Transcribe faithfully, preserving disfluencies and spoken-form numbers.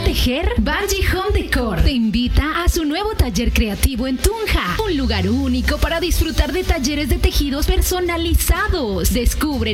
gusta tejer? Bungie Home Decor te invita a su nuevo taller creativo en Tunja, un lugar único para disfrutar de talleres de tejidos personalizados. Descubre